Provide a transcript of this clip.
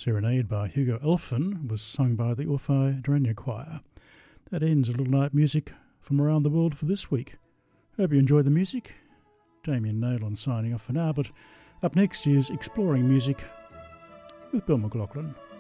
Serenade by Hugo Elfin was sung by the Orphi Durania Choir. That ends a little night music from around the world for this week. Hope you enjoyed the music. Damien Naylon signing off for now, but up next is Exploring Music with Bill McLaughlin.